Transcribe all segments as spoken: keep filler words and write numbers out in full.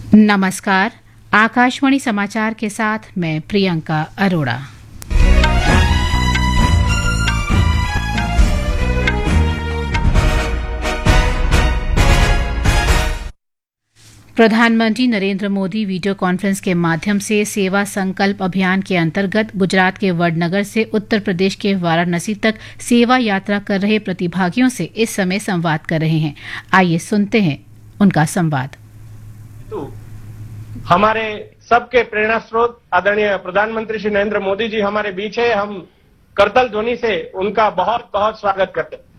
नमस्कार, आकाशवाणी समाचार के साथ मैं प्रियंका अरोड़ा। प्रधानमंत्री नरेंद्र मोदी वीडियो कॉन्फ्रेंस के माध्यम से सेवा संकल्प अभियान के अंतर्गत गुजरात के वडनगर से उत्तर प्रदेश के वाराणसी तक सेवा यात्रा कर रहे प्रतिभागियों से इस समय संवाद कर रहे हैं। आइए सुनते हैं उनका संवाद। तो हमारे सबके प्रेरणा स्रोत आदरणीय प्रधानमंत्री श्री नरेंद्र मोदी जी हमारे बीच है। हम करतल ध्वनि से उनका बहुत बहुत स्वागत करते हैं।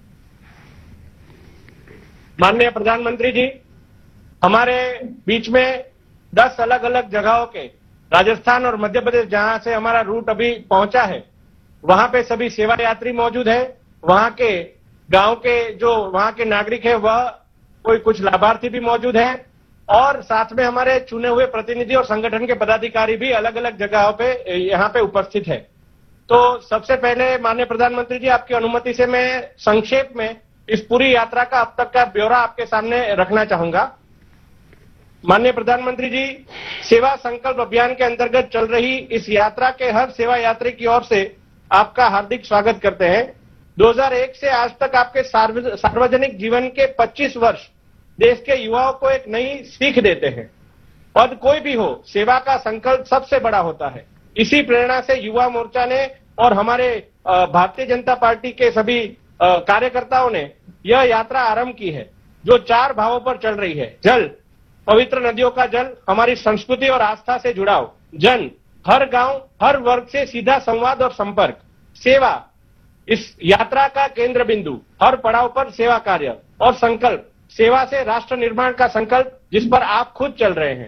माननीय प्रधानमंत्री जी, हमारे बीच में दस अलग अलग जगहों के राजस्थान और मध्य प्रदेश जहां से हमारा रूट अभी पहुंचा है, वहां पे सभी सेवा यात्री मौजूद है। वहां के गांव के जो वहां के नागरिक है, वह कोई कुछ लाभार्थी भी मौजूद है और साथ में हमारे चुने हुए प्रतिनिधि और संगठन के पदाधिकारी भी अलग अलग जगहों पे यहाँ पे उपस्थित है। तो सबसे पहले माननीय प्रधानमंत्री जी, आपकी अनुमति से मैं संक्षेप में इस पूरी यात्रा का अब तक का ब्यौरा आपके सामने रखना चाहूंगा। माननीय प्रधानमंत्री जी, सेवा संकल्प अभियान के अंतर्गत चल रही इस यात्रा के हर सेवा यात्री की ओर से आपका हार्दिक स्वागत करते हैं। दो हज़ार एक से आज तक आपके सार्वजनिक जीवन के पच्चीस वर्ष देश के युवाओं को एक नई सीख देते हैं। पद कोई भी हो, सेवा का संकल्प सबसे बड़ा होता है। इसी प्रेरणा से युवा मोर्चा ने और हमारे भारतीय जनता पार्टी के सभी कार्यकर्ताओं ने यह यात्रा आरंभ की है, जो चार भावों पर चल रही है। जल, पवित्र नदियों का जल, हमारी संस्कृति और आस्था से जुड़ाव। जन, हर गांव हर वर्ग से सीधा संवाद और संपर्क। सेवा, इस यात्रा का केंद्र बिंदु, हर पड़ाव पर सेवा कार्य। और संकल्प, सेवा से राष्ट्र निर्माण का संकल्प, जिस पर आप खुद चल रहे हैं।